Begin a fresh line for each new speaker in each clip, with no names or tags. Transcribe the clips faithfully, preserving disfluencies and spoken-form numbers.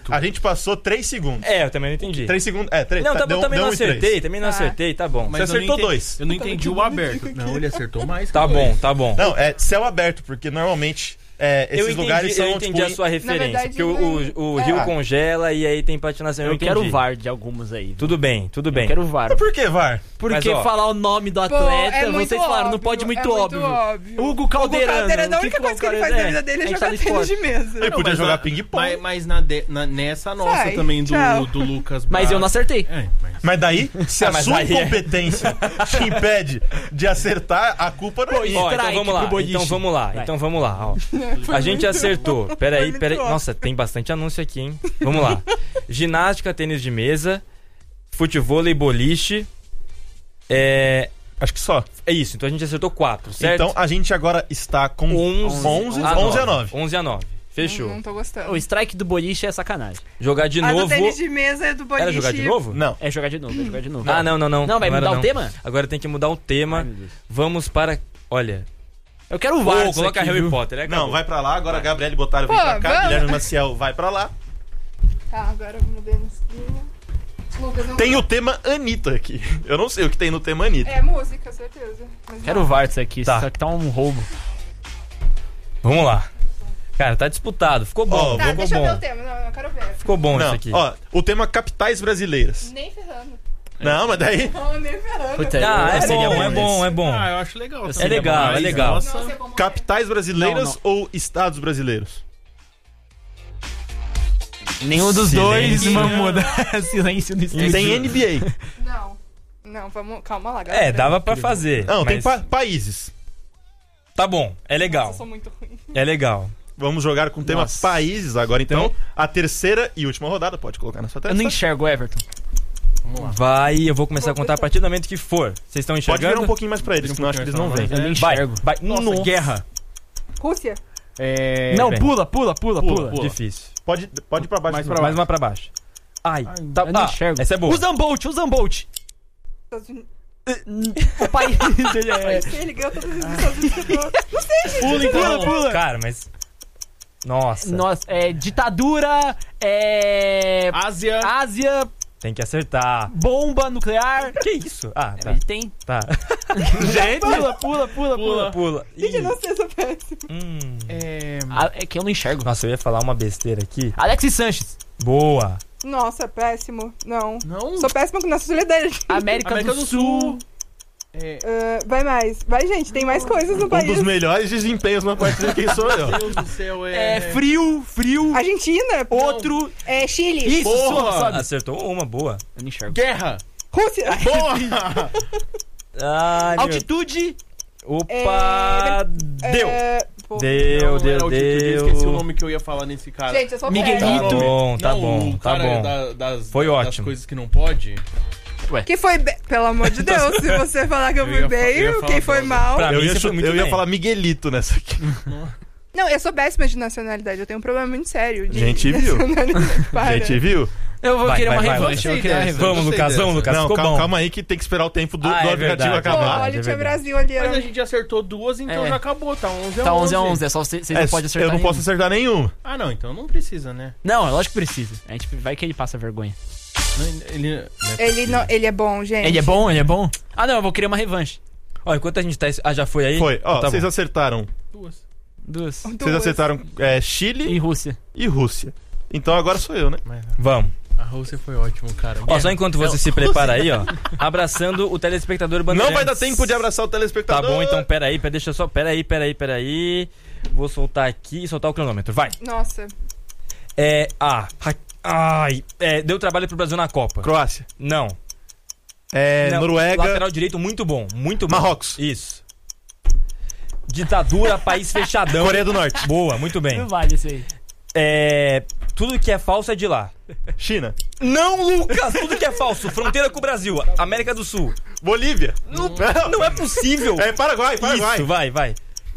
certo.
A gente passou três segundos.
É, eu também não entendi.
três segundos. É, três.
Não,
tá,
tá,
deu,
também
deu
não
um e três.
acertei, também não
Ah.
acertei, tá bom.
Você acertou dois.
Eu não entendi o aberto. Não, ele acertou mais.
Tá bom, tá bom.
Não, é céu aberto, porque normalmente é, esses
eu entendi,
lugares são,
eu entendi
tipo,
a sua referência.
verdade,
porque o, o, o
é.
rio
Ah.
congela e aí tem patinação. Eu,
Eu
entendi.
quero o V A R de alguns aí.
Tudo bem, tudo bem.
Eu quero o V A R.
Mas por que, V A R?
Porque
Mas, ó,
falar o nome do
Pô,
atleta,
é muito
vocês falaram, não
óbvio,
pode muito
é muito
óbvio.
óbvio.
Hugo Calderano.
Hugo Calderano, a
o que
única
que
coisa
o
que ele
cara-
faz na vida dele
a
é
gente tá
jogar
no
tênis
esporte.
de mesa.
Ele podia
mas
jogar
na-
ping-pong.
Mas, mas na de- na- nessa nossa
Sai,
também do,
tchau.
do Lucas
Mas
Braga.
eu não acertei.
É, mas...
Mas daí, se
Ah,
a
mas
sua
aí é-
incompetência te impede de acertar, a culpa não é minha.
Ó, então
Strike
vamos lá,
pro boliche.
então vamos lá,
Vai.
então vamos lá, ó. A gente acertou. Peraí,
muito
peraí.
óbvio.
Nossa, tem bastante anúncio aqui, hein? Vamos lá. Ginástica, tênis de mesa, futevôlei, boliche. É.
Acho que só.
É isso, então a gente acertou quatro, certo?
Então a gente agora está com
onze,
onze, onze a nove.
onze a nove. Fechou.
Não, não tô gostando.
O strike do boliche é sacanagem.
Jogar de
a
novo.
do tênis de mesa é do boliche.
Era jogar de novo?
Não.
É jogar de novo, é jogar de novo.
Ah, não, não, não.
Não, vai
era
mudar
não.
o tema?
Agora tem que mudar o tema.
Ai, meu Deus.
Vamos para. Olha.
Eu quero o V A R.
Ô,
disso
coloca
aqui,
Harry
viu?
Potter. Acabou.
Não, vai pra lá. Agora a Gabriele Botalho vem
Pô,
pra cá.
vamos.
Guilherme Maciel vai pra lá.
Tá, agora eu mudei no esquema. Lucas, não...
Tem o tema Anitta aqui. Eu não sei o que tem no tema Anitta.
É música, certeza. Mas
Quero
não.
o V A R disso aqui,
Tá.
isso aqui tá um roubo.
Vamos lá. Cara, tá disputado. Ficou bom.
Ó,
Tá,
ficou
deixa eu ver
bom.
o tema. Não, eu quero ver.
Ficou bom isso
Não,
aqui.
ó, o tema capitais brasileiras.
Nem ferrando.
Não, mas daí...
Não, nem ferrando.
Puta,
Ah, é
seria
bom,
bom
é bom, é bom.
Ah, eu acho legal.
É
também.
legal, é
Mas,
legal.
Nossa,
Nossa, é bom morrer.
Capitais brasileiras
Não,
ou estados brasileiros?
Nenhum dos
Silêncio.
dois, Mamuda. Silêncio no estúdio.
Tem N B A.
Não. Não, vamos... Calma lá, galera.
É, dava pra fazer.
Não, tem
mas
pa- países.
Tá bom, é legal.
Nossa, eu sou muito ruim.
É legal.
Vamos jogar com o tema
Nossa.
países agora. Então,
Então-
a terceira e última rodada. Pode colocar na sua
Eu
testa.
não enxergo o Everton.
Vamos lá.
Vai, eu vou começar a contar a partir do momento que for. Vocês estão
Pode virar
enxergando?
um pouquinho mais pra eles,
Vira um
senão acho que eles não
pouquinho
vêm.
mais,
Eu
né?
nem
Vai,
enxergo.
vai.
Nossa,
Nossa,
guerra.
Rússia.
É...
Não,
bem.
pula, pula, pula,
Pula,
pula.
pula.
Difícil.
Pode, pode ir pra baixo.
Mais
de
pra
novo.
Mais uma pra baixo. Ai, tá,
Eu não
ah,
enxergo.
essa é boa.
O Zambolt, o Zambolt.
Estados Unidos.
O país dele é...
Ele ganhou todos os Estados Unidos. Não sei, gente.
Pula, pula, pula.
Cara, mas... Nossa,
Nossa, é ditadura, é...
Ásia.
Ásia,
tem que acertar.
bomba nuclear.
Que isso? Ah, tá.
Ele tem.
Tá.
Gente, pula, pula, pula, pula.
Pula.
Gente, eu
Ih,
não sei essa péssima.
hum.
É...
Ah, é que eu não enxergo.
Nossa, eu ia falar uma besteira aqui.
Alexis Sanches,
Boa.
Nossa, péssimo. Não.
Não.
Sou péssima com nacionalidade.
América,
América
do,
do
Sul.
Sul. É...
Ah, vai mais. Vai, gente. Tem mais coisas no
Um
país.
dos melhores desempenhos na partida, quem sou eu?
Meu Deus do céu, é...
É frio, frio.
Argentina.
Outro.
É Chile.
Isso,
Porra.
sua, sabe?
Acertou uma, boa.
Eu não enxergo.
Guerra.
Rússia.
Porra.
Ai, meu...
Altitude.
Opa! Deu!
É, pô.
Deu,
Não, não
deu,
era altitude, eu
deu.
esqueci o nome que eu ia falar nesse cara.
Gente, eu sou
Miguelito.
péssima.
Tá bom, tá
Não,
bom,
o
tá
cara
bom.
da- das,
Foi
das
ótimo.
coisas que não pode.
Que foi bem... Pelo amor de Deus, se você falar que eu
Eu
fui
ia fa-
bem,
eu ia falar
quem foi
droga.
mal...
Pra
Eu
mim,
ia,
você foi
chu-
muito
eu ia
bem.
falar Miguelito nessa aqui.
Não, eu sou péssima de nacionalidade. Eu tenho um problema muito sério de
Gente viu?
nacionalidade. Para.
Gente, viu?
Eu vou
Vai,
querer
vai,
uma
vai,
revanche.
vai.
Eu vou querer uma
Gostei
revanche.
Vamos,
Gostei
Lucas, vamos,
dessa.
Lucas.
Não,
Ficou
calma,
bom.
calma aí que tem que esperar o tempo do,
Ah,
do
é
aplicativo
verdade.
Pô,
acabar.
olha,
é
tinha
verdade.
Brasil ali.
Mas
ó.
a gente acertou duas, então
É.
já acabou. Tá onze a
Tá onze a
onze.
onze, é só vocês vocês
É,
não podem acertar
eu não posso
nenhum.
acertar nenhuma.
Ah, não, então não precisa, né?
Não, é lógico que precisa. A gente vai que ele passa vergonha.
Não, ele, não é
Ele,
possível.
não, ele é bom, gente.
Ele é bom, ele é bom. Ah, não, eu vou querer uma revanche.
Ó, enquanto a gente tá... Ah, já foi aí?
Foi. Ó,
Então tá
vocês
bom.
acertaram.
Duas.
Duas.
Vocês
Duas.
acertaram é, Chile
E Rússia.
e Rússia. Então agora sou eu, né?
Mas
Vamos.
a Rússia foi ótimo, cara.
Ó, só enquanto você
Não,
se prepara aí, ó. Abraçando o telespectador Bandeirantes.
Não vai dar tempo de abraçar o
Tá
telespectador.
bom, então peraí, pera, deixa eu só... Peraí, peraí, peraí. Vou soltar aqui e soltar o cronômetro. Vai.
Nossa.
É... Ah... ha- Ai... É, deu trabalho pro Brasil na Copa.
Croácia.
Não.
É,
Não,
Noruega.
Lateral direito muito bom, muito bom.
Marrocos.
Isso. Ditadura, país fechadão.
Coreia do Norte.
Boa, muito bem.
Não vale isso aí.
É... Tudo que é falso é de lá.
China.
Não, Lucas! Tudo que é falso. Fronteira com o Brasil. América do Sul.
Bolívia.
Não, não é possível.
É Paraguai, Paraguai.
Isso, vai, vai.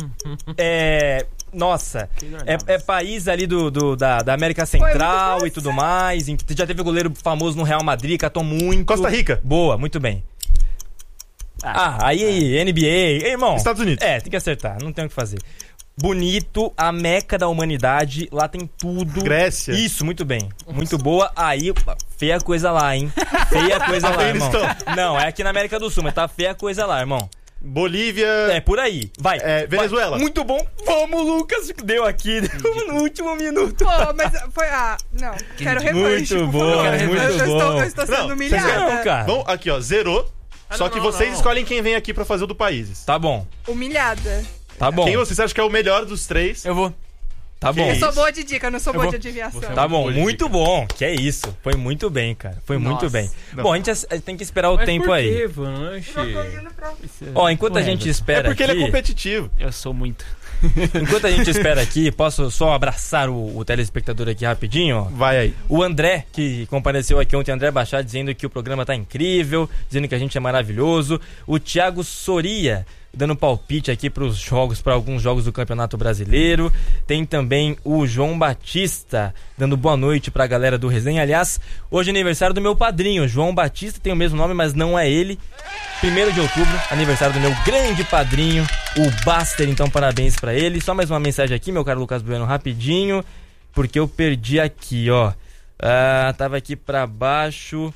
É... Nossa, é, é país ali do, do- da, da América Central
muito
e tudo mais, em que já teve goleiro famoso no Real Madrid, catou muito.
Costa Rica.
Boa, muito bem. Ah, aí N B A, Ei, irmão.
Estados Unidos.
É, tem que acertar, não tem o que fazer. bonito, a meca da humanidade. Lá tem tudo.
Grécia.
Isso, muito bem. Muito boa. Aí, feia coisa lá, hein? Feia coisa lá, irmão. Não, é aqui na América do Sul, mas tá feia coisa lá, irmão.
Bolívia.
É, por aí. Vai.
É, Venezuela.
Vai. Muito bom. Vamos, Lucas. Deu aqui no último minuto.
Pô, mas foi. Ah, não. Quero revanche.
Muito
por
bom,
favor.
muito
eu, eu
bom.
Estou, eu estou sendo
Não,
humilhada.
Não, cara.
Bom, aqui, ó, zerou.
Ah,
só
não,
que
não,
vocês
não.
escolhem quem vem aqui pra fazer o do países.
Tá bom.
Humilhada.
Tá bom.
Quem vocês acham que é o melhor dos três?
Eu vou.
Tá bom.
Eu
isso?
sou boa de dica, eu não sou
Eu
boa
vou-
de adivinhação.
você é
Tá bom,
Boa de
muito
dica.
bom. Que é isso. Foi muito bem, cara. Foi muito
Nossa.
bem.
Não.
Bom, a gente as- tem que esperar o
Mas
tempo
por
aí.
quê, Vanche?
Eu tô indo pra...
Ó, enquanto a
Ué,
gente
É
espera
porque
aqui...
ele é competitivo.
Eu sou muito.
Enquanto a gente espera aqui, posso só abraçar o, o telespectador aqui rapidinho, ó.
Vai aí.
O André, que compareceu aqui ontem, André Bachar, dizendo que o programa tá incrível, dizendo que a gente é maravilhoso. O Thiago Soria, dando palpite aqui pros jogos, para alguns jogos do Campeonato Brasileiro. Tem também o João Batista, dando boa noite pra galera do Resenha. Aliás, hoje é aniversário do meu padrinho, João Batista, tem o mesmo nome, mas não é ele. primeiro de outubro, aniversário do meu grande padrinho, o Baster, então parabéns pra ele. Só mais uma mensagem aqui, meu caro Lucas Bueno, rapidinho, porque eu perdi aqui, ó. Ah, tava aqui pra baixo,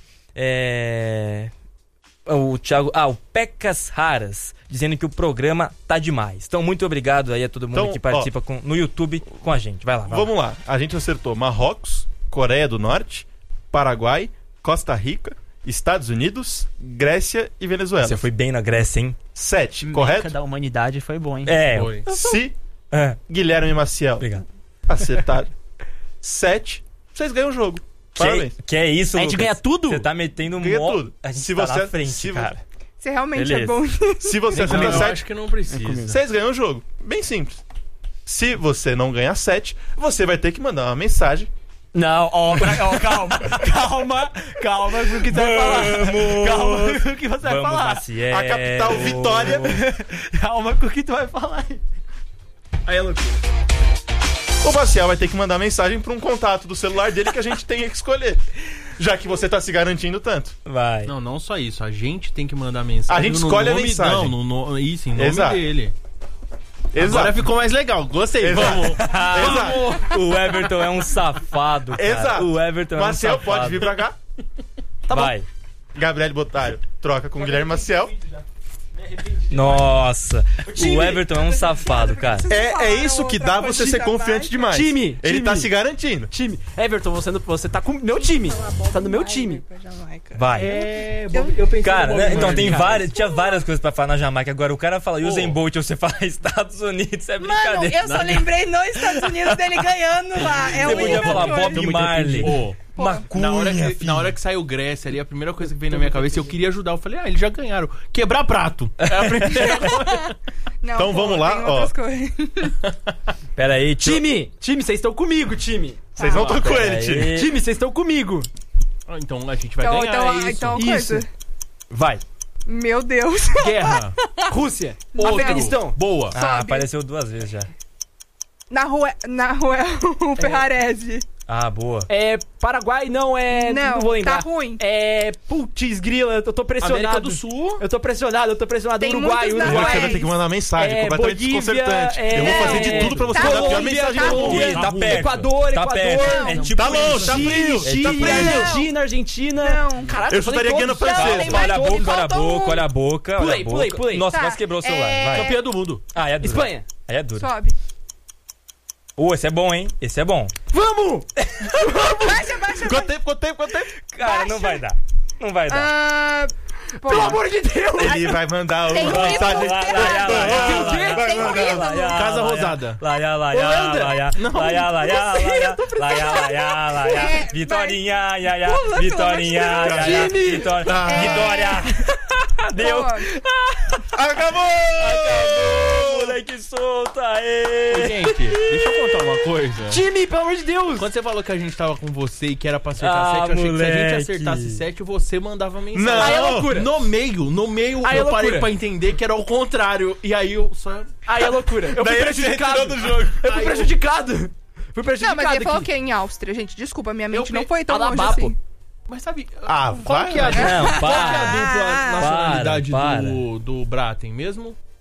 é... O Thiago, ah, o Pecas Raras, dizendo que o programa tá demais. Então, muito obrigado aí a todo mundo
Então,
que participa com, no YouTube com a gente. Vai lá, vai lá.
Vamos lá. A gente acertou Marrocos, Coreia do Norte, Paraguai, Costa Rica, Estados Unidos, Grécia e Venezuela.
Você foi bem na Grécia, hein?
Sete,
Meca
correto?
da humanidade foi bom, hein?
É.
Foi.
Se
É.
Guilherme e Maciel
Obrigado.
acertaram sete, vocês ganham o jogo. Parabéns.
Que, que é isso,
A gente
Lucas?
ganha tudo?
Você tá metendo
Ganha
mó...
tudo.
A gente
Se
tá
você-
na frente,
se vo-
cara.
Você realmente
Beleza.
é bom.
Se você
Não,
acertar
eu
sete,
acho que não precisa.
vocês ganham o jogo. Bem simples. Se você não ganhar sete, você vai ter que mandar uma mensagem.
Não, ó, pra- ó, calma, calma, calma com o que você vai falar. Calma com o que você vai
Vamos,
falar.
Maciel.
A capital Vitória.
Calma com o que tu vai falar.
Aí é loucura.
O Maciel vai ter que mandar mensagem para um contato do celular dele que a gente tem que escolher. Já que você tá se garantindo tanto.
Vai.
Não, não só isso. A gente tem que mandar mensagem.
A gente
no
escolhe a
nome,
mensagem.
Não, no, no, isso, em nome
Exato.
dele.
Exato.
Agora ficou mais legal. Gostei.
Exato.
Vamos.
Exato.
O Everton é um safado, cara.
Exato.
O Everton é um
Maciel
safado.
pode vir pra cá.
Vai.
Gabriel Botário troca com o Guilherme Maciel.
Nossa.
Time.
O Everton é um safado, cara.
É, é isso que dá você ser confiante demais.
Time,
Ele
time.
tá se garantindo.
Time. Everton, você, não- você tá com o meu time. Tá no meu time.
Vai.
É,
Eu-
eu pensei
Cara,
no
né?
Bob
Então
Marley,
tem
cara.
várias, tinha várias coisas pra falar na Jamaica. Agora o cara fala Usain Bolt ou você fala Estados Unidos, é
Mano,
brincadeira.
eu só lembrei nos Estados Unidos dele ganhando lá. É
Você
o
podia
único
falar
coisa.
Bob Marley.
Ô,
Macunha,
na, hora que,
filho.
na hora que saiu Grécia ali, a primeira coisa que veio na minha cabeça, eu queria ajudar. Eu falei, ah, eles já ganharam. Quebrar prato. É a primeira coisa.
Não,
Então
pô,
vamos lá,
tem
ó.
outras coisas.
Pera aí, tio.
Time, time, vocês estão comigo, time.
Vocês não estão com
pera
ele,
aí.
time.
Time, vocês estão comigo.
Ah, então a gente vai
Então,
ganhar,
então,
é isso.
então
Isso.
coisa.
Vai.
Meu Deus.
Guerra.
Rússia.
Outro.
Afeganistão.
Boa.
Ah,
Sobe.
apareceu duas vezes já.
Na rua, na rua o Ferrarese.
Ah, boa.
É, Paraguai não é... Não,
Não,
vou lembrar.
tá ruim.
É, putz, grila, eu tô pressionado.
América do Sul.
Eu tô pressionado, eu tô pressionado.
Tem
Uruguai,
muitos na
Uruguai.
Você vai ter que mandar mensagem,
É,
completamente
Bolívia,
desconcertante.
é,
Eu vou fazer de tudo pra você
tá
mandar a pior
Colômbia,
mensagem
tá
do mundo.
ruim.
Tá perto.
Equador,
Tá
Equador.
perto. É
Não.
tipo
Tá longe,
isso.
tá
Chile,
frio.
Chile,
Tá frio.
Argentina, Argentina.
Não.
Caraca,
Eu
falei
chutaria guiana
todos.
francesa.
tem
Olha a
mais
boca,
dois,
olha a
falta um.
boca, olha a boca, olha a
Pulei, pulei,
boca.
pulei.
Nossa,
Tá,
quase quebrou o celular,
é-
vai.
Campeã do mundo.
Ah, é duro.
Espanha.
Aí é duro.
Sobe.
Ô, esse é bom, hein? Esse é bom.
Vamos!
Baixa, baixa,
Quanto
baixa.
tempo, quanto tempo, quanto tempo?
Cara, não vai dar. Não vai dar.
Ah, pô,
Pelo amor de Deus!
Ele vai mandar
Tem
uma
um
mensagem.
ídolo.
Lá, lá, lá, lá,
Tem
lá,
o quê?
lá,
Tem um
lá,
ídolo.
lá, lá,
Casa
lá,
Rosada.
Lá, lá, lá,
Holanda.
lá, lá,
Não.
lá, lá, lá, lá, lá, lá, lá, lá,
É,
Vitorinha, ya, ya,
Pula,
Vitorinha,
pelo amor de
ya, ya,
Deus.
Vitória.
Ah.
Vitória. Deu.
pô,
Acabou!
Acabou, moleque solta,
Ô,
aê.
gente, deixa eu contar uma coisa.
Time, pelo amor de Deus!
Quando você falou que a gente tava com você e que era pra acertar
Ah,
sete, eu achei que se a gente
moleque.
acertasse sete, você mandava mensagem.
Não.
Aí é loucura.
No meio, no meio,
Aí é
eu parei
loucura.
pra entender que era o contrário. E aí eu só...
Aí é loucura. Eu fui
Daí ele se
prejudicado.
retirou do jogo.
Eu fui
Aí eu-
prejudicado. Fui prejudicado
Não, mas ele falou
aqui.
que é em Áustria, gente. Desculpa, minha mente
Eu
não
pe-
foi tão longe
Alabapo.
assim.
Mas sabe...
Ah,
qual
vai,
que é a,
vai.
Não,
qual que é a
para.
dupla
Ah,
nacionalidade
para,
do, do Braten mesmo?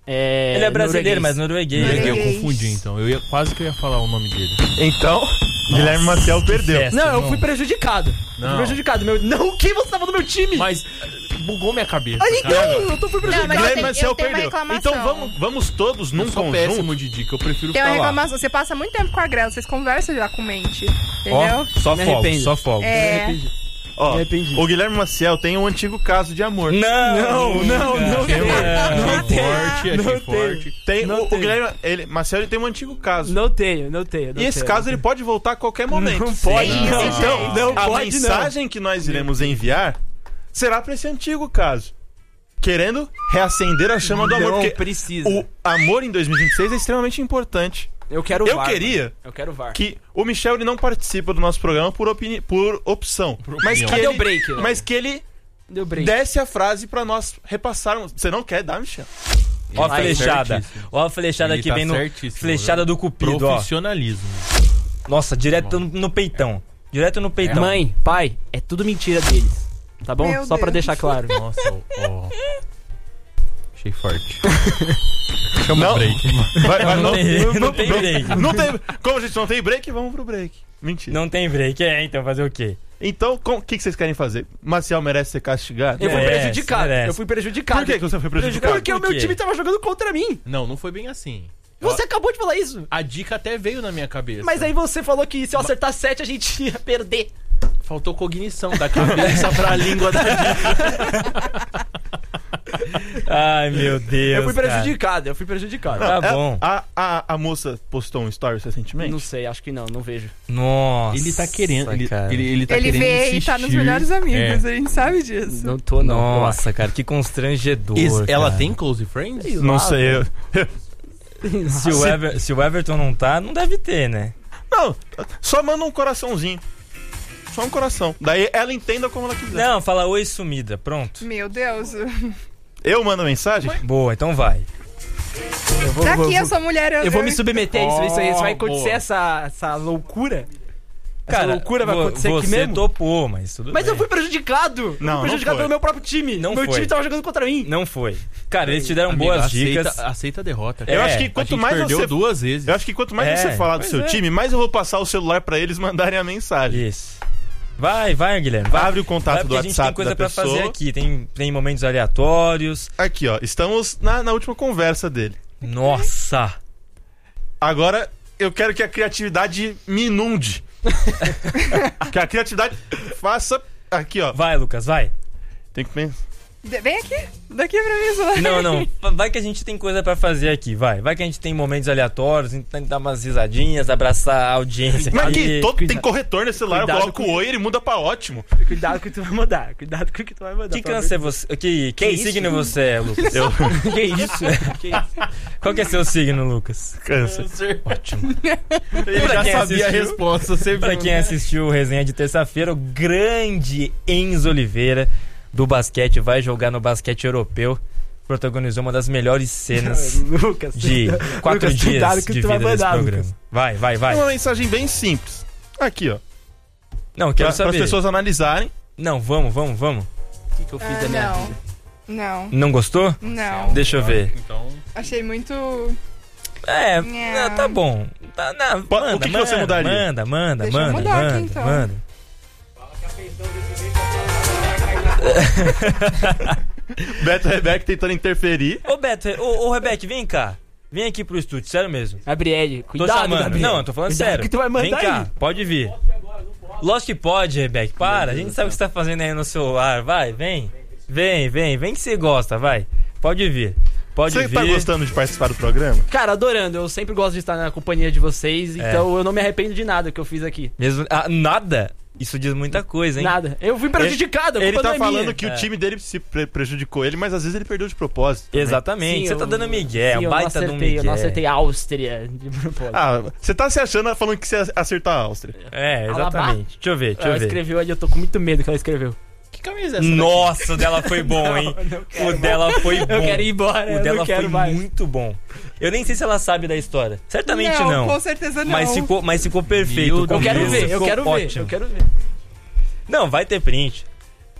É,
Ele é brasileiro,
norueguês.
mas norueguês.
Eu, eu
Norueguês.
confundi, então. Eu ia, quase que eu ia falar o nome dele.
Então, Guilherme Maciel perdeu.
festa.
Não, eu
Não.
fui prejudicado. Fui
Não.
prejudicado. Meu... Não, o que você tava no meu time?
Mas uh, bugou minha cabeça.
Ah, então,
cara.
eu tô fui
Não,
prejudicado.
mas eu
Guilherme
tenho,
Maciel
eu tenho uma
perdeu.
reclamação.
Então vamos, vamos todos num
Eu sou
conjunto.
péssimo de dica, eu prefiro
Tem uma
ficar lá.
reclamação. Você passa muito tempo com a Grela, vocês conversam já com mente.
Ó,
Entendeu?
só
Me
fogo,
arrependo.
só fogo.
É.
Ó,
Me arrependi.
o Guilherme Maciel tem um antigo caso de amor.
Não,
Não, não, não
Achei
tem.
forte,
tem.
achei
Não
forte.
Tem,
Não
o, o
tem.
Guilherme ele, Maciel ele tem um antigo caso.
Não tenho, não tenho. não
e esse
tenho.
caso ele pode voltar a qualquer momento.
Não pode,
Sim,
não.
sim,
Então,
sim.
não
a
pode,
mensagem que nós iremos enviar será pra esse antigo caso. Querendo reacender a chama do amor.
Não
Porque
precisa.
o amor em dois mil e vinte e seis é extremamente importante.
Eu quero o
Eu
VAR.
queria
mano. Eu quero o VAR.
que o Michel ele não participa do nosso programa por, opini por opção. mas
opinião.
que
Cadê
ele,
o break, né?
Mas que ele
Deu break.
desse a frase pra nós repassarmos. Você não quer dar, Michel?
Ó a
Ele tá
flechada.
certíssimo.
Ó a flechada
Ele
que
tá
vem no...
certíssimo,
Flechada
né?
do cupido, ó.
Profissionalismo.
Nossa, direto no, no peitão. Direto no peitão.
Mãe, pai, é tudo mentira deles. Tá bom?
Meu
Só pra
Deus.
deixar claro.
Nossa, ó. Achei forte. Chama
Não.
o break.
Vai, vai,
Não tem- não tem break.
Não tem, como a gente não tem break, vamos pro break. Mentira.
Não tem break, é, então fazer o quê?
Então, o que, que vocês querem fazer? Maciel merece ser castigado?
Eu fui
Merece,
prejudicado.
merece.
Eu fui prejudicado.
Por que, que você foi prejudicado?
Porque o
Por
meu
quê?
time tava jogando contra mim.
Não, não foi bem assim.
Você acabou de falar isso.
A dica até veio na minha cabeça.
Mas aí você falou que se eu acertar sete a gente ia perder.
Faltou cognição da cabeça pra língua da dica.
Ai, meu Deus.
Eu fui
cara.
prejudicado, eu fui prejudicado.
Tá
É,
bom.
A, a, a moça postou um story recentemente?
Não sei, acho que não, não vejo.
Nossa.
Ele tá querendo. Ele,
cara.
ele, ele tá
Ele
querendo
vê e
insistir.
tá nos melhores amigos,
É.
a gente sabe disso.
Não tô, não.
Nossa, cara, que constrangedor.
Ex- Ela
cara.
tem close friends?
Não sei. Eu...
Se o, Ever- se o Everton não tá, não deve ter, né?
Não, só manda um coraçãozinho. Só um coração. Daí ela entenda como ela quiser.
Não, fala oi sumida, pronto.
Meu Deus.
Eu mando mensagem?
Boa, então vai.
Eu vou,
Daqui
vou-
eu sou mulher. Eu,
eu vou me submeter a isso, isso aí. Isso vai
Oh,
acontecer
boa.
essa, essa loucura. Essa
Cara,
loucura vai
vo-
acontecer aqui
você
mesmo.
topou, mas tudo
Mas
bem.
eu fui prejudicado.
Não,
eu fui
não
prejudicado
foi.
pelo meu próprio time.
Não
meu
foi.
time tava jogando contra mim.
Não foi. Cara, eles te deram
Amigo,
boas
aceita,
dicas.
Aceita a derrota.
Eu
É,
acho que
A
quanto
gente
mais
perdeu
você...
duas vezes.
Eu acho que quanto mais
É,
você falar do
pois
seu
é.
time, mais eu vou passar o celular pra eles mandarem a mensagem.
Isso. Vai, vai, Guilherme. Vai.
Abre o
Vai,
contato
porque
do
a gente
WhatsApp
tem coisa
da
pra
pessoa.
fazer aqui. Tem, tem momentos aleatórios.
Aqui, ó. Estamos na, na última conversa dele.
Nossa.
Agora, eu quero que a criatividade me inunde. Que a criatividade faça... Aqui, ó.
Vai, Lucas, vai.
Tem que pensar.
De- Vem aqui. Daqui pra mim, só.
Não, não. Vai que a gente tem coisa pra fazer aqui, vai. Vai que a gente tem momentos aleatórios, a gente tem que dar umas risadinhas, abraçar a audiência.
Mas
aqui.
aqui, todo, tem
cuidado.
corretor nesse celular, eu
Cuidado
coloco o
com-
oi e ele muda pra ótimo.
Cuidado com o que tu vai mandar. Cuidado com o que tu vai mandar.
Que
pelo
câncer é você? Que, que,
isso?
signo você é, Lucas?
Eu...
amor de- Que isso? Que isso?
Qual que é seu signo, Lucas?
Câncer.
Ótimo.
Ele
Pra
já
quem
sabia a
assistiu-
resposta. Você
Pra
viu,
quem
né?
assistiu o resenha de terça-feira, o grande Enzo Oliveira do basquete vai jogar no basquete europeu. Protagonizou uma das melhores cenas
Lucas,
de quatro
Lucas, cuidado
dias
que
de
tu vai
vida desse
mandar,
programa.
Lucas.
Vai, vai,
É
vai.
uma mensagem bem simples. Aqui, ó.
Não, quero
Para as
saber.
pessoas analisarem.
Não, vamos, vamos, vamos.
O que, que eu fiz
Ah,
da minha
não.
vida?
Não.
Não gostou?
Não.
Deixa eu ver.
Então,
Achei muito.
É,
Não.
não, tá bom. Tá, não,
Po- o
manda,
que que
manda,
você mudaria?
Manda, manda,
Deixa eu
manda,
mudar aqui,
manda,
então.
manda.
Beto e Rebeca tentando interferir.
Ô, Beto, ô, ô, Rebeca, vem cá. Vem aqui pro estúdio, sério mesmo.
Gabriele,
Tô
cuidado,
chamando.
Gabriele.
Não, eu tô falando
Cuidado
sério.
que tu vai mandar
Vem cá,
aí.
pode vir. Lógico que pode, Rebeca. Para, a gente sabe o que você tá fazendo aí no celular. Vai, vem. Vem, vem, vem que você gosta, vai. Pode vir. Pode
Você
vir.
tá gostando de participar do programa?
Cara, adorando. Eu sempre gosto de estar na companhia de vocês,
É.
então eu não me arrependo de nada que eu fiz aqui.
Mesmo, ah, nada? Isso diz muita coisa, hein?
Nada. Eu fui prejudicado, a
Ele
culpa
tá
não é
falando
minha.
que
É.
o time dele se pre- prejudicou ele, mas às vezes ele perdeu de propósito. também.
Exatamente.
Sim,
você
eu-
tá dando migué,
sim,
um
eu não
baita de um
acertei,
migué.
eu não acertei a Áustria de propósito.
Ah, você tá se achando falando que você ia acertar a Áustria.
É,
Alabá?
exatamente. Deixa eu ver, deixa
ela
eu ver.
escreveu ali, eu tô com muito medo que ela escreveu.
que camisa é essa?
Nossa, o dela foi bom, hein?
Não, não quero
O dela foi bom.
Eu quero ir embora,
O
eu
dela
não quero
foi
mais.
muito bom. Eu nem sei se ela sabe da história. Certamente
não,
não.
com certeza não.
Mas ficou, mas ficou perfeito.
Meu
O
Eu quero
começo
ver, eu
ficou
quero ver,
ótimo.
eu quero ver.
Não, vai ter print.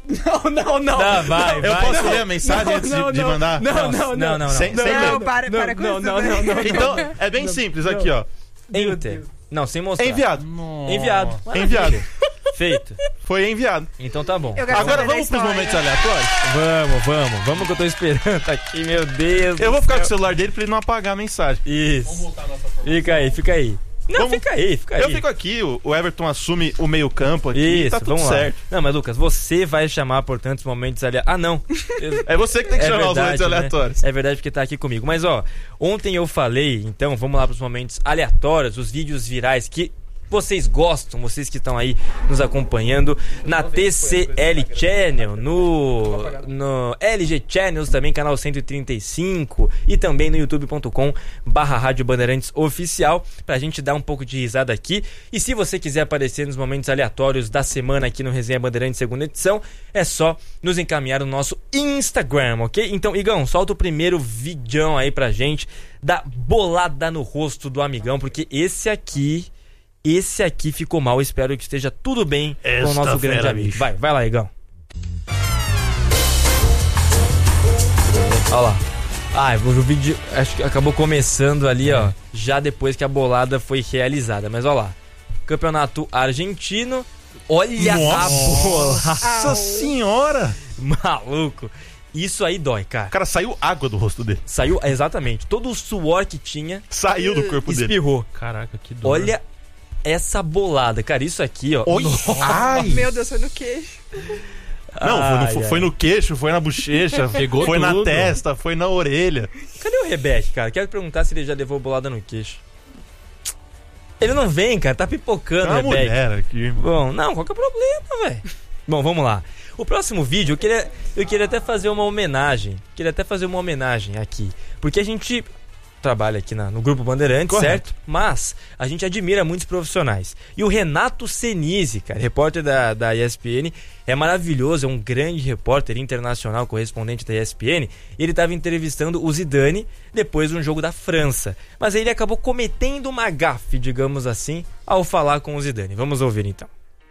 Não, não, não.
Tá, vai,
Eu
vai.
posso
Não,
ler a mensagem
não,
antes
não,
de, de
não.
mandar?
Não, não,
não, não. não.
Sem, sem ler.
Não, para, para com
não,
isso.
não, não, não.
Então, é bem simples aqui, ó.
Enter. Não, sem mostrar.
É enviado.
Enviado.
É enviado.
Feito.
Foi enviado.
Então tá bom.
Eu quero
Agora
saber da
vamos pros
história.
momentos aleatórios?
Vamos, vamos. Vamos que eu tô esperando aqui, meu Deus.
Eu
do
vou ficar
céu.
com o celular dele pra ele não apagar a mensagem.
Isso. Fica aí, fica aí. Não,
Vamos-
fica aí, fica aí.
Eu fico aqui, o o Everton assume o meio campo aqui,
Isso,
tá tudo
vamos
certo.
lá. Não, mas Lucas, você vai chamar por tantos momentos ali. Ah, não.
É você que tem que
É
chamar os
verdade,
momentos
né?
aleatórios.
É verdade porque tá aqui comigo. Mas ó, ontem eu falei, então vamos lá pros momentos aleatórios, os vídeos virais que vocês gostam, vocês que estão aí nos acompanhando na T C L Channel, no, no L G Channels também, canal cento e trinta e cinco e também no youtube ponto com barra Rádio Bandeirantes Oficial, pra gente dar um pouco de risada aqui. E se você quiser aparecer nos momentos aleatórios da semana aqui no Resenha Bandeirantes segunda edição, é só nos encaminhar no nosso Instagram, ok? Então, Igão, solta o primeiro vidão aí pra gente da bolada no rosto do amigão, porque esse aqui... Esse aqui ficou mal, espero que esteja tudo bem com o
Esta
nosso grande
fera,
amigo.
bicho.
Vai, vai lá, Igão. Olha lá. Ah, o vídeo acho que acabou começando ali, ó, já depois que a bolada foi realizada. Mas olha lá. Campeonato argentino. Olha
Nossa.
a bola.
Nossa senhora!
Maluco. Isso aí dói, cara.
Cara, saiu água do rosto dele.
Saiu, exatamente, todo o suor que tinha
Saiu do corpo dele.
espirrou.
Caraca, que dor.
Olha essa bolada, cara, isso aqui, ó.
Oi. Ai.
Meu Deus, foi no queixo.
Não, foi
Ai,
no,
ai.
foi no queixo, foi na bochecha,
Pegou
foi na
tudo.
testa, foi na orelha.
Cadê o Rebeck, cara? Quero perguntar se ele já levou bolada no queixo. Ele não vem, cara, tá pipocando,
Tem uma
Rebeck.
mulher aqui.
Bom, não, qual que é o problema, velho? Bom, vamos lá. O próximo vídeo, eu queria, eu queria até fazer uma homenagem. Queria até fazer uma homenagem aqui. Porque a gente trabalha aqui na- no Grupo Bandeirantes,
Correto.
certo? Mas a gente admira muitos profissionais. E o Renato Senise, cara, repórter da, da E S P N, é maravilhoso, é um grande repórter internacional, correspondente da E S P N. E ele estava entrevistando o Zidane depois de um jogo da França. Mas aí ele acabou cometendo uma gafe, digamos assim, ao falar com o Zidane. Vamos ouvir então.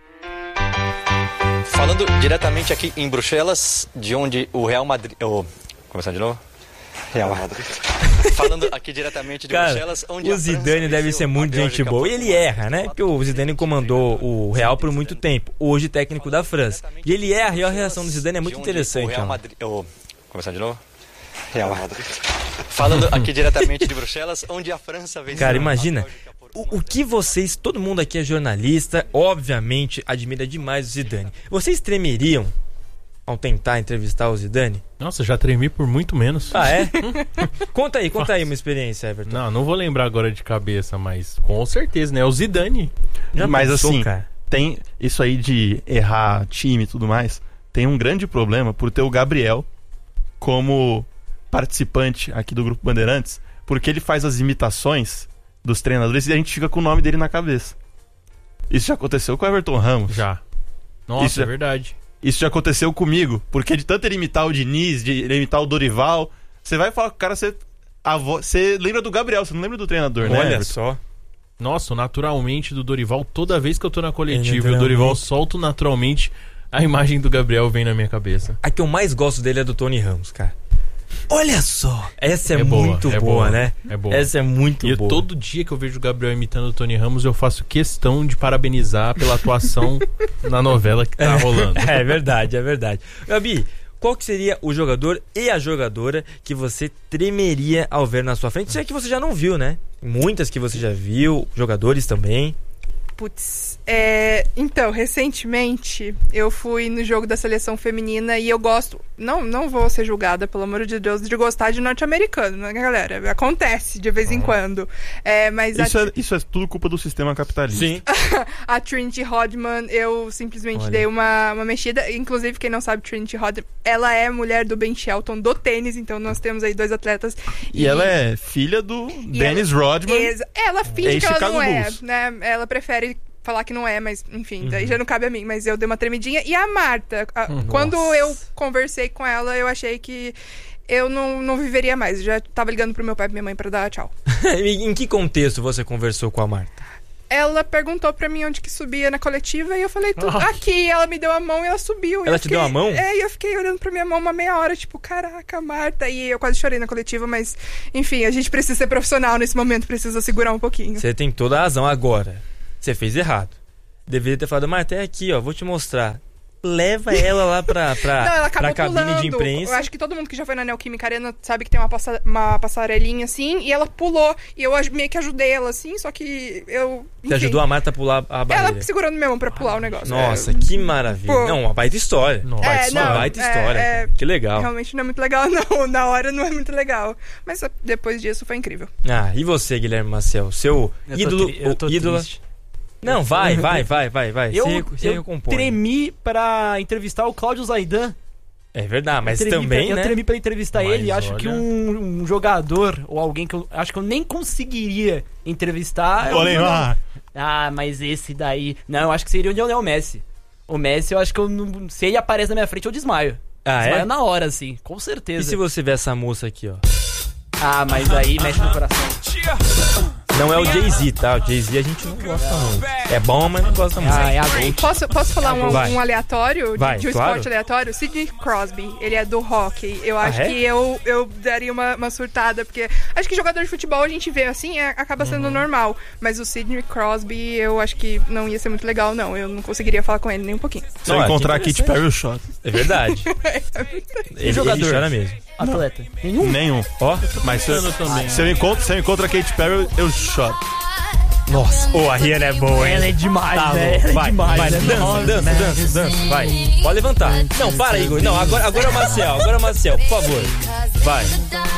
Falando diretamente aqui em Bruxelas, de onde o Real Madrid... Oh, começando de novo? Real Madrid. Falando aqui diretamente de
Cara,
Bruxelas, onde
o
a França
Zidane deve
venceu
ser muito
a Bélgica
gente boa.
por
E ele
um a zero.
erra, né? Porque o Zidane comandou o Real por muito tempo. Hoje técnico da França. E ele erra, e a reação do Zidane é muito
De onde
interessante.
O Real
ó.
Madrid... Oh, começando de novo? Real Madrid. Falando aqui diretamente de Bruxelas, onde a França venceu
Cara,
a
imagina.
Bélgica por um a
O, o
zero.
que vocês, todo mundo aqui é jornalista, obviamente admira demais o Zidane. Vocês tremeriam ao tentar entrevistar o Zidane?
Nossa, já tremi por muito menos.
Ah, é? Conta aí, conta aí uma experiência, Everton.
Não, não vou lembrar agora de cabeça, mas com certeza, né? O Zidane.
Já
Mas
pensou,
assim,
cara?
tem isso aí de errar time e tudo mais, tem um grande problema por ter o Gabriel como participante aqui do Grupo Bandeirantes, porque ele faz as imitações dos treinadores e a gente fica com o nome dele na cabeça. Isso já aconteceu com o Everton Ramos.
Já. Nossa,
Isso
é
é-
verdade.
Isso já aconteceu comigo, porque de tanto ele imitar o Diniz, de ele imitar o Dorival, você vai falar com o cara, você, a vo- você lembra do Gabriel, você não lembra do treinador, né?
Olha
Everton?
só.
Nossa, o naturalmente do Dorival, toda vez que eu tô na coletiva e o
Naturalmente.
Dorival solta o naturalmente, a imagem do Gabriel vem na minha cabeça.
A que eu mais gosto dele é do Tony Ramos, cara. Olha só! Essa é,
É boa,
muito
é
boa,
boa,
né?
é boa.
Essa é muito
E eu,
boa.
todo dia que eu vejo o Gabriel imitando o Tony Ramos, eu faço questão de parabenizar pela atuação na novela que tá rolando.
É verdade, é verdade. Gabi, qual que seria o jogador e a jogadora que você tremeria ao ver na sua frente? Isso é que você já não viu, né? Muitas que você já viu, jogadores também.
Putz, é, então, recentemente eu fui no jogo da seleção feminina e eu gosto, não, não vou ser julgada, pelo amor de Deus, de gostar de norte-americano, né, galera? Acontece de vez em quando. É, mas
Isso
a,
é, isso é tudo culpa do sistema capitalista.
Sim.
a Trinity Rodman, eu simplesmente
Olha.
dei uma, uma mexida. Inclusive, quem não sabe, Trinity Rodman, ela é mulher do Ben Shelton do tênis, então nós temos aí dois atletas.
E ela é filha do
E
Dennis Rodman.
Exa- Ela finge que ela
Ex-Chicago
não é,
Bulls.
né? Ela prefere falar que não é, mas enfim,
Uhum.
daí já não cabe a mim. Mas eu dei uma tremidinha. E a Marta, a- quando eu conversei com ela, eu achei que eu não, não viveria mais. Eu já tava ligando pro meu pai e pra minha mãe pra dar tchau.
Em que contexto você conversou com a Marta?
ela perguntou pra mim onde que subia na coletiva e eu falei, tudo
Ai.
aqui. Ela me deu a mão e ela subiu. E
Ela
eu
te
fiquei-
deu a mão?
É, e eu fiquei olhando pra minha mão uma meia hora, tipo, caraca, Marta. E eu quase chorei na coletiva, mas, enfim, a gente precisa ser profissional nesse momento, precisa segurar um pouquinho.
Você tem toda a razão agora. Você fez errado. Deveria ter falado, Marta, é aqui, ó, vou te mostrar. Leva ela lá pra, pra,
Não, ela acabou
pra cabine
pulando.
de imprensa.
Eu acho que todo mundo que já foi na Neoquímica Arena sabe que tem uma, passa- uma passarelinha assim, e ela pulou. E eu aj- meio que ajudei ela assim, só que eu.
Você
enfim,
ajudou a Marta a pular a barreira.
Ela segurando minha mão pra pular o negócio.
Nossa,
É,
que maravilha.
Pô.
Não, uma baita história.
Nossa.
É,
Uma
não,
baita
é,
história,
é,
cara. Que legal.
Realmente não é muito legal, não. Na hora não é muito legal. Mas uh, depois disso foi incrível.
Ah, e você, Guilherme Maciel? Seu
Eu tô
ídolo
tri- eu tô
ou ídola?
triste.
Não, vai, vai, vai, vai, vai.
Eu,
se, recu- se
eu
recompõe.
tremi pra entrevistar o Cláudio Zaidan.
É verdade, mas
eu tremi
também,
pra,
né?
Eu tremi pra entrevistar
Mas
ele. Acho
olha-
que um, um jogador ou alguém que eu acho que eu nem conseguiria entrevistar.
Ô,
eu-
Neymar.
Ah, mas esse daí. Não, eu acho que seria o Lionel Messi. O Messi, eu acho que eu não. Se ele aparece na minha frente, eu desmaio.
Ah,
desmaio
é?
na hora, assim, com
E
certeza.
se você ver essa moça aqui, ó?
Ah, mas aí mexe no coração.
Não é o Jay-Z, tá? O Jay-Z a gente não gosta muito. É bom, mas não gosta muito.
Ah, é a Gold.
Posso, posso falar um,
Vai.
um aleatório? De,
Vai,
de um
claro.
esporte aleatório? Sidney Crosby, ele é do hockey. Eu
Ah,
acho
é?
que eu, eu daria uma, uma surtada, porque acho que jogador de futebol a gente vê assim, é, acaba
Uhum.
sendo normal. Mas o Sidney Crosby, eu acho que não ia ser muito legal, não. Eu não conseguiria falar com ele nem um pouquinho.
Se eu
Não, é,
encontrar a
que
Katy Perry, eu choro.
É verdade. ele,
jogador?
ele chora mesmo.
Atleta.
Nenhum.
Ó,
Mas se eu,
Eu também.
se eu encontro, se eu encontro a Katy Perry, eu, eu choro.
nossa. Ô, a Rihanna é boa, hein?
Ela é demais,
Tá
né?
bom,
Ela é
vai,
demais.
vai,
né?
dança,
Nossa.
dança, dança, dança, vai. Pode levantar. Não, para, Igor. Não, agora, agora é o Marcel, agora é o Marcel, por favor. Vai.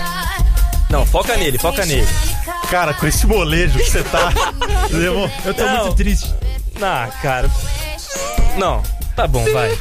Não, foca nele, foca nele.
Cara, com esse molejo que você tá. levou-
Eu tô muito triste. Ah, cara. Não, tá bom, vai.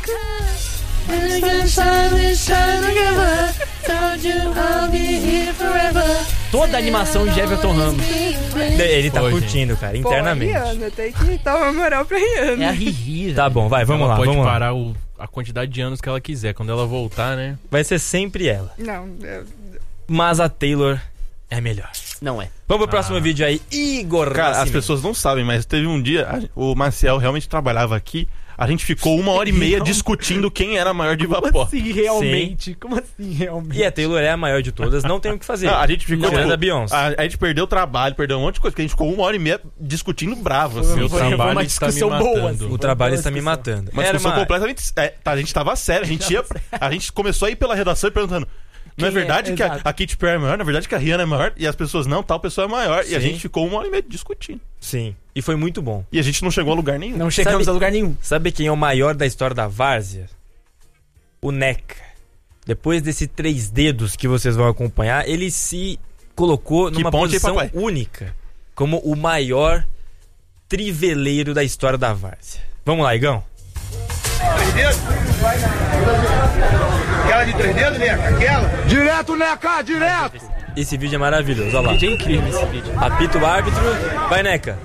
Toda a animação de Everton Ramos.
Ele tá
Pô,
curtindo, cara,
Pô, a
internamente.
Rihanna, tem que dar uma moral pra Rihanna.
É a Riri.
Tá bom, vai, vamos
ela
lá,
pode
vamos lá.
parar o- a quantidade de anos que ela quiser. Quando ela voltar, né?
Vai ser sempre ela.
Não, eu-
Mas a Taylor é melhor.
Não é.
Vamos pro próximo
Ah.
vídeo aí, Igor
Cara, as
Nascimento.
pessoas não sabem, mas teve um dia, a- o Maciel realmente trabalhava aqui. A gente ficou uma hora e meia discutindo quem era a maior diva
Como
pop.
assim, realmente? Como assim, realmente?
E a Taylor é a maior de todas, não tem o que fazer.
Ah, a gente ficou.
Tirando
tipo,
a Beyoncé.
A, a gente perdeu o trabalho, perdeu um monte de coisa, porque a gente ficou uma hora e meia discutindo bravo, assim.
Meu
Foi- foi
trabalho
uma
está me
discussão boa,
matando.
assim.
O trabalho
Boa
está me
discussão.
matando.
Uma
Era
discussão
uma-
completamente. É, tá, a gente tava sério, a gente ia. A gente começou a ir pela redação e perguntando. Não é
Quem é?
verdade que a,
Exato.
a Katy Perry é maior? Na verdade que a Rihanna é maior? E as pessoas, não, tal pessoa é maior. E a
Sim.
gente ficou uma hora e meia discutindo.
Sim, e foi muito bom.
E a gente não chegou a lugar nenhum.
Não chegamos
Sabe-
a lugar nenhum.
Sabe quem é o maior da história da várzea? O Neca. Depois desse três dedos que vocês vão acompanhar, ele se colocou
Que
numa
ponte, hein,
posição
papai?
única como o maior triveleiro da história da várzea. Vamos lá, Igão.
Três dedos? Aquela de três dedos, né? Aquela? Direto, Neca, direto!
Esse vídeo é maravilhoso, olha lá.
Vídeo é incrível esse vídeo.
Apita o árbitro. Vai, Neca.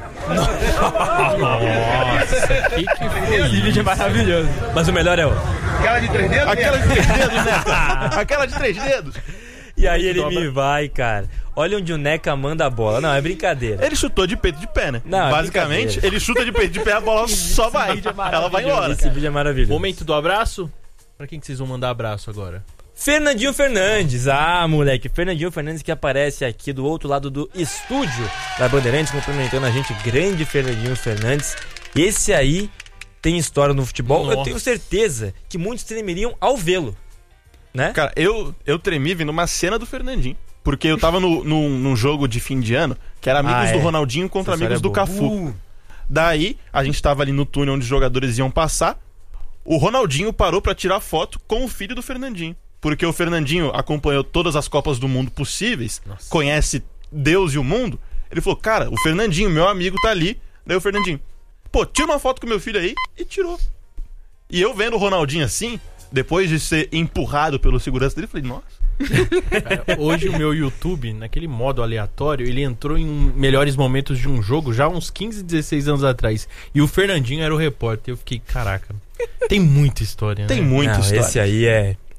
Que que foi
Esse vídeo é maravilhoso.
Mas o melhor é o...
Aquela de três dedos,
Aquela
né?
de três dedos, né? Aquela de três dedos.
E aí ele me vai, cara. Olha onde o Neca manda a bola. Não, é brincadeira.
Ele chutou de peito de pé, né?
Não, é
Basicamente,
brincadeira.
ele chuta de peito de pé, a bola só vai. Ela vai embora.
Esse vídeo é maravilhoso.
Momento do abraço? Pra quem que vocês vão mandar abraço agora?
Fernandinho Fernandes. Ah, moleque. Fernandinho Fernandes que aparece aqui do outro lado do estúdio da Bandeirantes, cumprimentando a gente. Grande Fernandinho Fernandes. Esse aí tem história no futebol. Eu
Nossa.
tenho certeza que muitos tremeriam ao vê-lo. Né?
Cara, eu, eu tremi vendo uma cena do Fernandinho. Porque eu tava no, num, num jogo de fim de ano, que era amigos
Ah, é.
do Ronaldinho contra
Essa
amigos do
história é boa.
Cafu. Daí, a gente tava ali no túnel onde os jogadores iam passar. O Ronaldinho parou pra tirar foto com o filho do Fernandinho. Porque o Fernandinho acompanhou todas as Copas do Mundo possíveis,
Nossa.
conhece Deus e o mundo. Ele falou, cara, o Fernandinho, meu amigo, tá ali. Daí o Fernandinho, pô, tira uma foto com meu filho aí, e tirou. E eu vendo o Ronaldinho assim, depois de ser empurrado pelo segurança dele, falei, nossa.
Cara, hoje o meu YouTube, naquele modo aleatório, ele entrou em um melhores momentos de um jogo já uns quinze, dezesseis anos atrás. E o Fernandinho era o repórter. Eu fiquei, caraca, tem muita história, né?
Tem muita
Não,
história.
esse aí é...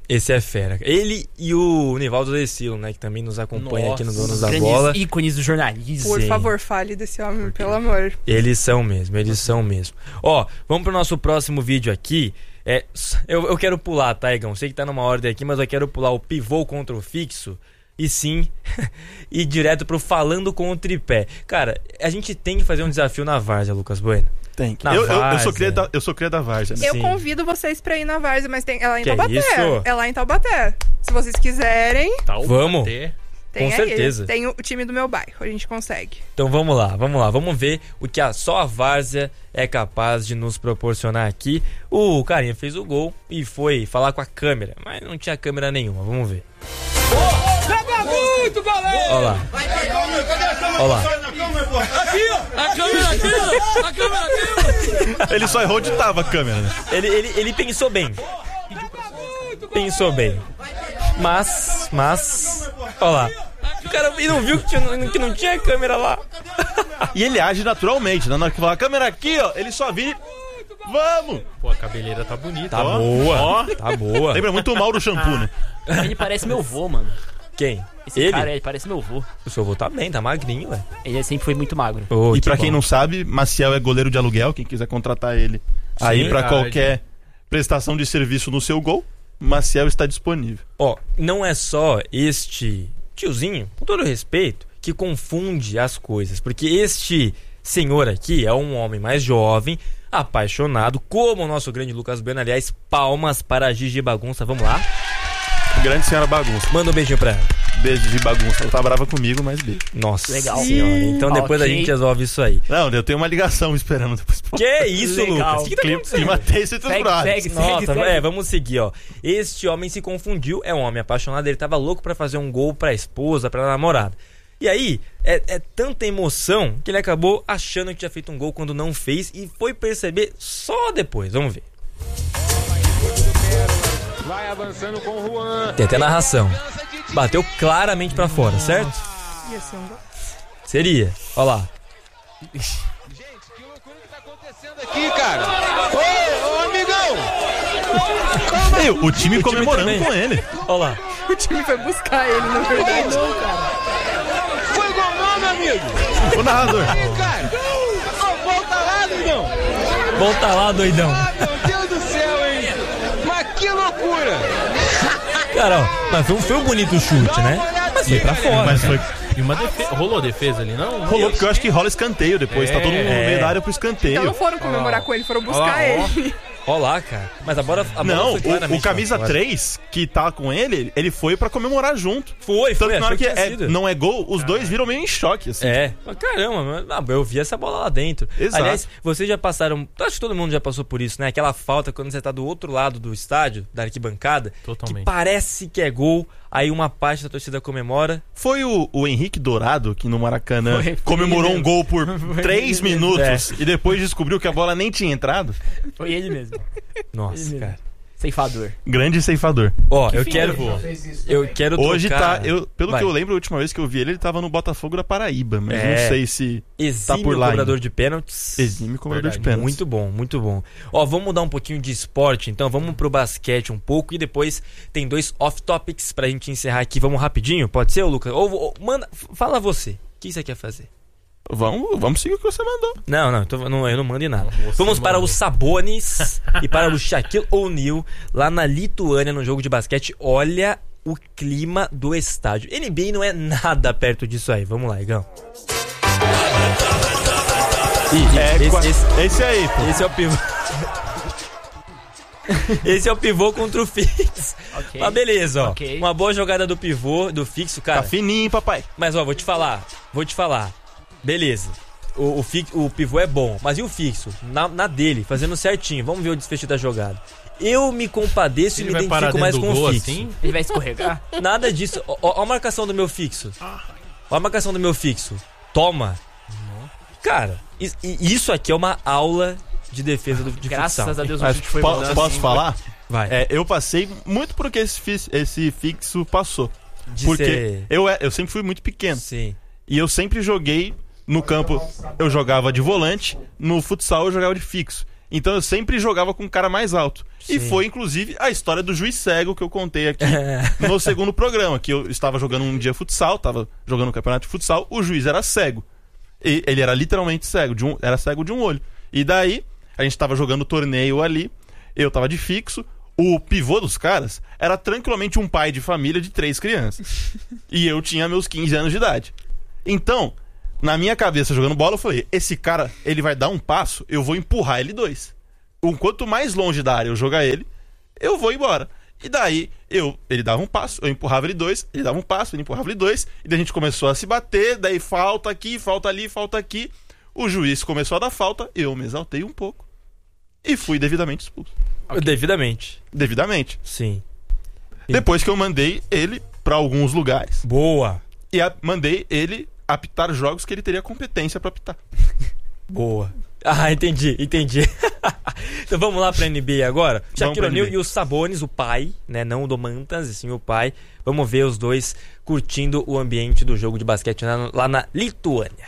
Esse é fera. Ele e o Nivaldo Decilo, né? Que também nos acompanha
Nossa,
aqui no Donos
os
da
grandes
Bola.
ícones do jornalismo.
Por
Sim.
favor, fale desse homem, pelo amor.
Eles são mesmo, eles são mesmo. Ó, vamos pro nosso próximo vídeo aqui. É, eu, eu quero pular, tá, Igão? Sei que tá numa ordem aqui, mas eu quero pular o pivô contra o fixo. E sim, ir direto pro falando com o tripé. Cara, a gente tem que fazer um desafio na várzea, Lucas Bueno.
Tem que.
Na
Eu, eu, eu,
várzea.
sou cria da, eu sou cria da Várzea, né?
Eu
Sim.
convido vocês pra ir na várzea, mas tem, é lá em
Que é
Taubaté.
isso?
É lá em Taubaté. Se vocês quiserem,
Vamos.
tem
Com
aí.
certeza.
Tem o time do meu bairro, a gente consegue.
Então vamos lá, vamos lá, vamos ver o que a, só a várzea é capaz de nos proporcionar aqui. O carinha fez o gol e foi falar com a câmera, mas não tinha câmera nenhuma, vamos ver.
Joga muito, galera!
Olha lá, olha lá.
Aqui, ó! A câmera aqui, ó! A câmera aqui, ó!
Ele só errou onde tava a câmera, né?
Ele, ele, ele pensou bem, pensou bem, mas, mas, olha lá. O cara e não viu que, tinha, que não tinha câmera lá.
E ele age naturalmente, né? Na hora que fala, a câmera aqui, ó, ele só vira e... Vamos!
Pô, a cabeleira tá bonita.
Tá
ó.
boa,
Ó.
tá boa.
Lembra muito mal do shampoo, né?
Ele parece meu vô, mano.
Quem?
Esse
Ele?
cara, ele parece meu vô.
O seu avô tá bem, tá magrinho, velho.
Ele sempre foi muito magro.
Oh,
E pra quem
bom.
não sabe, Maciel é goleiro de aluguel, quem quiser contratar ele aí pra
verdade.
qualquer prestação de serviço no seu gol, Maciel está disponível.
Ó, não é só este tiozinho, com todo respeito, que confunde as coisas. Porque este senhor aqui é um homem mais jovem, apaixonado, como o nosso grande Lucas Bueno. Aliás, palmas para a Gigi Bagunça. Vamos lá?
Grande senhora bagunça.
Manda um beijinho pra ela.
Beijo de bagunça. Ela tá brava comigo, mas beijo.
Nossa
Legal.
senhora. Então depois
Ok.
a gente resolve isso aí.
Não, eu tenho uma ligação esperando depois.
Que isso,
Legal.
Lucas? O que, que tá
Clima,
acontecendo?
clima tenso entre os
Segue,
brothers.
segue,
Nossa,
segue.
é, vamos seguir, ó. Este homem se confundiu, é um homem apaixonado, ele tava louco pra fazer um gol pra esposa, pra namorada. E aí, é, é tanta emoção que ele acabou achando que tinha feito um gol quando não fez e foi perceber só depois. Vamos ver.
Vai avançando com o Juan.
Tem até narração. Bateu claramente pra fora, certo?
Ia ser um gol.
Seria. Ó lá.
Gente, que loucura que tá acontecendo aqui, cara. Ô, ô, amigão.
Ei, o time
O time
comemorando
também.
com ele.
Ó lá.
O time foi buscar ele, na verdade.
Foi gol não, meu amigo.
O narrador.
Ih, cara. Ô, volta lá, doidão.
Volta lá, doidão.
Ah, meu Deus do céu, hein. Mas que loucura.
Cara, ó. Mas foi, um- foi um bonito chute, né? Mas foi pra fora.
Mas foi,
E uma defesa. Rolou defesa ali, não?
rolou porque eu acho que rola escanteio depois. Tá todo mundo no meio da área pro escanteio.
Então não foram comemorar com ele, foram buscar
Ó, ó.
ele.
Ó lá, cara. Mas a bola, a bola
Não,
foi
o,
claramente
o camisa
pra fora.
três, que tá com ele, ele foi pra comemorar junto.
Foi,
Tanto
foi.
que na hora
achou
que
que tinha
é-
sido.
não é gol, os dois viram meio em choque, assim.
É, mas caramba, mas, ah, eu vi essa bola lá dentro.
Exato.
Aliás, vocês já passaram, acho que todo mundo já passou por isso, né? Aquela falta quando você tá do outro lado do estádio, da arquibancada,
Totalmente.
que parece que é gol, aí uma parte da torcida comemora.
Foi o, o Henrique Dourado que no Maracanã
Foi, foi
comemorou
ele
um gol por três
ele mesmo.
minutos e depois descobriu que a bola nem tinha entrado.
Foi ele mesmo.
Nossa,
Ele mesmo.
cara.
Ceifador.
Grande ceifador.
Ó, eu
fim
quero,
levou?
eu quero
Hoje
tocar...
tá, eu, pelo
Vai.
que eu lembro, a última vez que eu vi ele, ele tava no Botafogo da Paraíba, mas
É.
não sei se
Exímio
tá por lá
cobrador
ainda.
de pênaltis.
exime cobrador de
Verdade,
pênaltis.
Muito bom, muito bom. Ó, vamos mudar um pouquinho de esporte, então vamos pro basquete um pouco e depois tem dois off-topics pra gente encerrar aqui. Vamos rapidinho, pode ser, ô Lucas? Ou, ou manda, f- fala você, o que você quer fazer?
Vamos, vamos seguir o que você mandou.
Não, não, então não, eu não mando em nada.
Você
Vamos para
mandou.
os Sabonis e para o Shaquille O'Neal lá na Lituânia no jogo de basquete. Olha o clima do estádio. N B A não é nada perto disso aí. Vamos lá, Igão. Ih,
É,
esse,
qua-
esse-
esse aí, pô.
esse é o pivô. Esse é o pivô contra o fixo.
Ok.
Mas beleza, ó.
Ok.
Uma boa jogada do pivô, do fixo, cara.
Tá fininho, papai.
Mas ó, vou te falar, vou te falar. Beleza. O, o, fi, o pivô é bom, mas e o fixo? Na, na dele, fazendo certinho. Vamos ver o desfecho da jogada. Eu me compadeço e
Ele
me
vai parar
identifico mais
dentro
com
do
o
gol
fixo.
assim?
Ele vai escorregar?
Nada disso. Ó, ó a marcação do meu fixo. Ó a marcação do meu fixo. Toma. Cara, is- i- isso aqui é uma aula de defesa do de
Graças
futsal.
a Deus o
Mas
chute foi
po-
bom.
posso falar?
Vai.
É, eu passei muito porque esse, fi- esse fixo passou.
De
Porque
ser-
eu, é- eu sempre fui muito pequeno.
Sim.
E eu sempre joguei no campo, eu jogava de volante, no futsal eu jogava de fixo. Então eu sempre jogava com um cara mais alto.
Sim.
E foi, inclusive, a história do juiz cego que eu contei aqui no segundo programa. Que eu estava jogando um dia futsal, estava jogando um campeonato de futsal, o juiz era cego. E ele era literalmente cego, de um, era cego de um olho. E daí, a gente estava jogando torneio ali, eu estava de fixo, o pivô dos caras era tranquilamente um pai de família de três crianças. E eu tinha meus quinze anos de idade. Então, na minha cabeça, jogando bola, eu falei, esse cara, ele vai dar um passo, eu vou empurrar ele dois. O quanto mais longe da área eu jogar ele, eu vou embora. E daí, eu, ele dava um passo, eu empurrava ele dois, ele dava um passo, ele empurrava ele dois, e daí a gente começou a se bater, daí falta aqui, falta ali, falta aqui. O juiz começou a dar falta, eu me exaltei um pouco e fui devidamente expulso.
Okay. Devidamente.
Devidamente.
Sim.
Depois que eu mandei ele pra alguns lugares.
Boa.
E a, mandei ele apitar jogos que ele teria competência pra apitar.
Boa. Ah, entendi, entendi. Então vamos lá pra N B A agora. Shaquille O'Neal e o Sabonis, o pai, né? Não o Domantas, e sim o pai. Vamos ver os dois curtindo o ambiente do jogo de basquete lá, lá na Lituânia.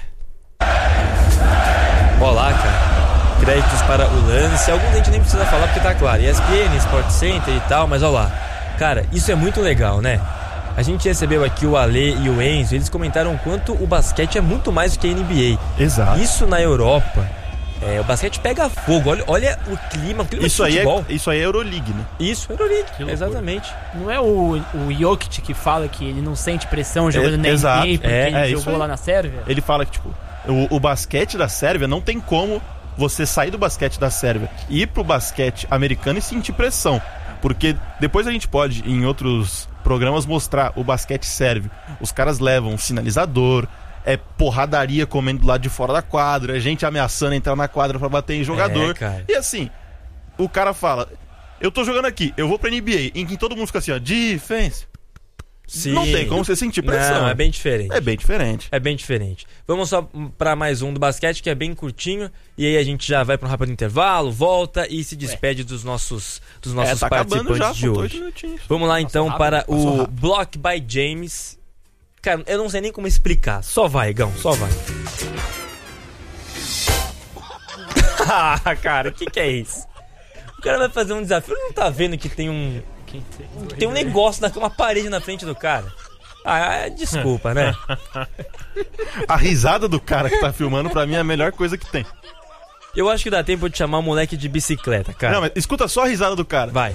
Olá, cara. Créditos para o lance. Alguns a gente nem precisa falar porque tá claro. E S P N, Sport Center e tal, mas olha lá. Cara, isso é muito legal, né? A gente recebeu aqui o Ale e o Enzo. Eles comentaram o quanto o basquete é muito mais do que a N B A.
Exato.
Isso na Europa, é, o basquete pega fogo. Olha, olha o clima, o clima
isso
de futebol.
Aí é, isso aí é Euroleague, né?
Isso, Euroleague, exatamente.
Não é o, o Jokic que fala que ele não sente pressão jogando
é,
na
exato.
N B A porque
é,
ele
é,
jogou lá na Sérvia?
Ele fala que, tipo, o, o basquete da Sérvia não tem como você sair do basquete da Sérvia e ir pro basquete americano e sentir pressão. Porque depois a gente pode, em outros programas, mostrar o basquete sérvio. Os caras levam um sinalizador, é porradaria comendo do lado de fora da quadra, é gente ameaçando entrar na quadra pra bater em jogador.
É, cara.
E assim, o cara fala, eu tô jogando aqui, eu vou pra N B A, em que todo mundo fica assim, ó, defense.
Sim.
Não tem como você sentir pressão.
Não, é bem diferente.
É bem diferente.
É bem diferente. Vamos só pra mais um do basquete, que é bem curtinho. E aí a gente já vai pra um rápido intervalo, volta e se despede dos nossos, dos nossos
é, tá
participantes
já,
de hoje. Vamos lá então
rápido,
para o Block by James. Cara, eu não sei nem como explicar. Só vai, Gão, só vai. Ah, cara, o que que é isso? O cara vai fazer um desafio, ele não tá vendo que tem um... Tem um negócio, uma parede na frente do cara. Ah, desculpa, né?
A risada do cara que tá filmando, pra mim, é a melhor coisa que tem.
Eu acho que dá tempo de chamar o moleque de bicicleta, cara.
Não, mas escuta só a risada do cara.
Vai.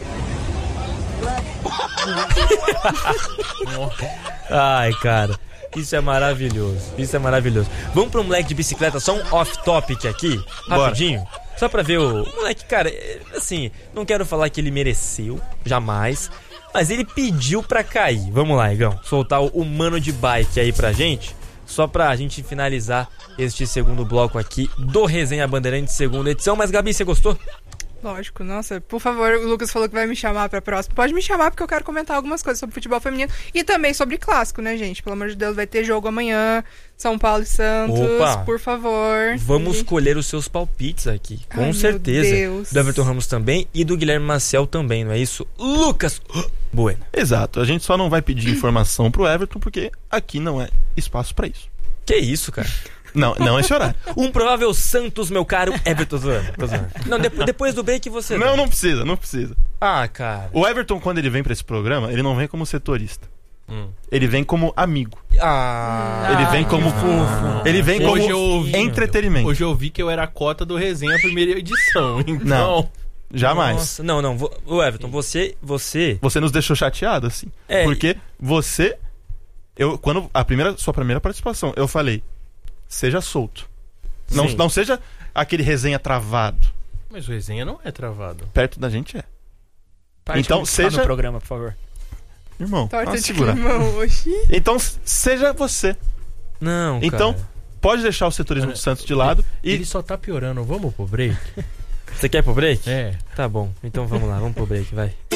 Ai, cara. Isso é maravilhoso. Isso é maravilhoso. Vamos pro moleque de bicicleta, só um off-topic aqui, rapidinho. Bora. Só pra ver o... o moleque, cara, assim, não quero falar que ele mereceu, jamais, mas ele pediu pra cair. Vamos lá, Igão, soltar o mano de bike aí pra gente, só pra gente finalizar este segundo bloco aqui do Resenha Bandeirante, segunda edição. Mas, Gabi, você gostou?
Lógico, nossa, por favor, o Lucas falou que vai me chamar pra próxima. Pode me chamar porque eu quero comentar algumas coisas sobre futebol feminino e também sobre clássico, né, gente? Pelo amor de Deus, vai ter jogo amanhã, São Paulo e Santos,
Opa,
por favor.
Vamos
e...
colher os seus palpites aqui, com
Ai,
certeza.
meu Deus.
Do Everton Ramos também e do Guilherme Maciel também, não é isso? Lucas Bueno.
Exato, a gente só não vai pedir informação pro Everton porque aqui não é espaço pra isso.
Que isso, cara?
Não, não esse horário.
Um provável Santos, meu caro Everton zoando. Não, de, depois do break você...
Não, não precisa, não precisa.
Ah, cara.
O Everton, quando ele vem pra esse programa, ele não vem como setorista. Hum. Ele vem como amigo.
Ah.
Ele vem como...
Ah,
ele vem como
hoje eu ouvi,
entretenimento.
Hoje eu vi que eu era a cota do Resenha primeira edição, então...
Não, jamais.
Nossa, não, não. O Everton, você... Você,
você nos deixou chateado, assim.
É,
porque você... Eu, quando a primeira, sua primeira participação, eu falei... Seja solto. Não, não seja aquele resenha travado.
Mas o resenha não é travado.
Perto da gente é.
Parte
então seja
no programa, por favor.
Irmão,
torta de
segurar.
climão hoje.
Então seja você.
Não,
então
cara.
Pode deixar o setorismo
Cara,
do Santos de lado
ele,
e
ele só tá piorando. Vamos pro break?
Você quer ir pro break?
É.
Tá bom, então vamos lá, vamos pro break, vai.